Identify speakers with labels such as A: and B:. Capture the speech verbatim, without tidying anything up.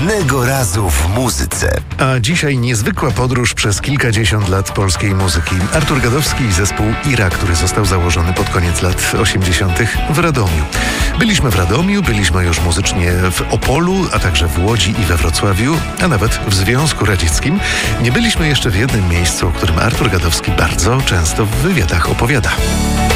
A: Jednego razu w muzyce.
B: A dzisiaj niezwykła podróż przez kilkadziesiąt lat polskiej muzyki. Artur Gadowski i zespół Ira, który został założony pod koniec lat osiemdziesiątych w Radomiu. Byliśmy w Radomiu, byliśmy już muzycznie w Opolu, a także w Łodzi i we Wrocławiu, a nawet w Związku Radzieckim. Nie byliśmy jeszcze w jednym miejscu, o którym Artur Gadowski bardzo często w wywiadach opowiada.